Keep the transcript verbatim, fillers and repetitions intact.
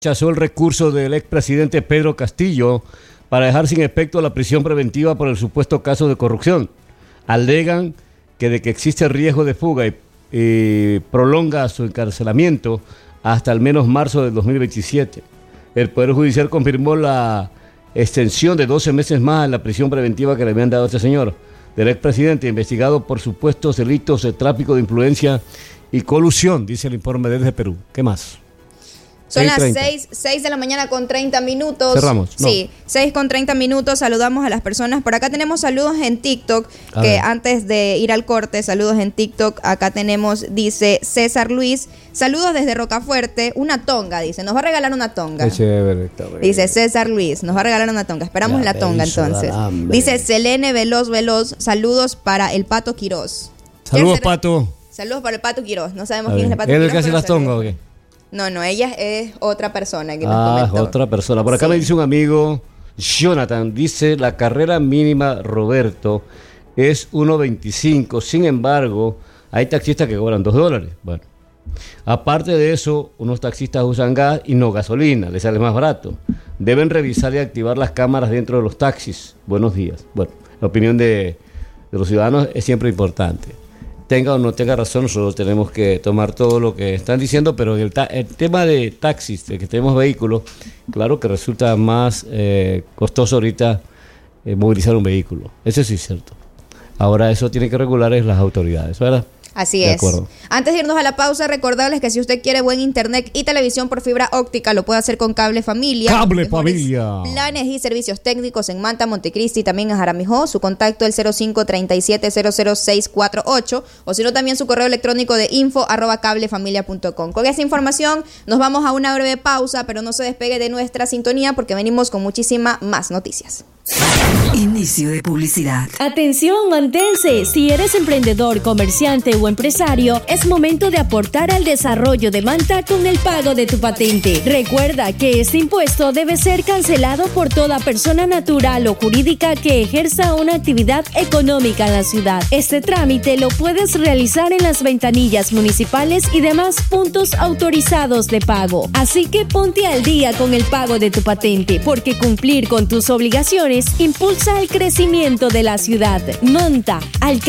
Rechazó el recurso del expresidente Pedro Castillo para dejar sin efecto la prisión preventiva por el supuesto caso de corrupción. Alegan que de que existe riesgo de fuga y, y prolonga su encarcelamiento hasta al menos marzo del dos mil veintisiete. El Poder Judicial confirmó la extensión de doce meses más en la prisión preventiva que le habían dado a este señor, del expresidente, investigado por supuestos delitos de tráfico de influencia y colusión, dice el informe desde Perú. ¿Qué más? Son las seis de la mañana con treinta minutos. Cerramos. No. Sí, seis con treinta minutos. Saludamos a las personas. Por acá tenemos saludos en TikTok, A que ver. antes de ir al corte, saludos en TikTok. Acá tenemos, dice César Luis, saludos desde Rocafuerte, una tonga, dice. Nos va a regalar una tonga. Qué chévere, está bien. Dice César Luis, nos va a regalar una tonga. Esperamos Ya la tonga hizo, entonces. da hambre. Dice Selene Veloz Veloz, saludos para el Pato Quirós. Saludos, ¿Quiere ser- Pato. Saludos para el Pato Quirós. No sabemos A quién ver, es el Pato ¿él Quirós. el que hace pero las tongas o saludos. qué? No, no, ella es otra persona que nos Ah, comentó. otra persona. Por acá Sí. me dice un amigo, Jonathan, dice, la carrera mínima, Roberto, es uno veinticinco. Sin embargo, hay taxistas que cobran dos dólares. Bueno, aparte de eso, unos taxistas usan gas y no gasolina, les sale más barato. Deben revisar y activar las cámaras dentro de los taxis. Buenos días. Bueno, la opinión de, de los ciudadanos es siempre importante. Tenga o no tenga razón, nosotros tenemos que tomar todo lo que están diciendo, pero en el, ta- el tema de taxis, de que tenemos vehículos, claro que resulta más eh, costoso ahorita eh, movilizar un vehículo. Eso sí es cierto. Ahora eso tiene que regular es las autoridades, ¿verdad? Así De es. acuerdo. Antes de irnos a la pausa, recordarles que si usted quiere buen internet y televisión por fibra óptica, lo puede hacer con Cable Familia. Cable Los mejores Familia. Planes y servicios técnicos en Manta, Montecristi, también en Jaramijó. Su contacto es el cero cinco treinta y siete cero cero seis cuatro ocho, o si no también su correo electrónico de info arroba cablefamilia punto com. Con esa información nos vamos a una breve pausa, pero no se despegue de nuestra sintonía porque venimos con muchísima más noticias. Inicio de publicidad. Atención, mantense. Si eres emprendedor, comerciante o empresario, es momento de aportar al desarrollo de Manta con el pago de tu patente. Recuerda que este impuesto debe ser cancelado por toda persona natural o jurídica que ejerza una actividad económica en la ciudad. Este trámite lo puedes realizar en las ventanillas municipales y demás puntos autorizados de pago. Así que ponte al día con el pago de tu patente, porque cumplir con tus obligaciones impulsa el crecimiento de la ciudad. Manta, alcalde.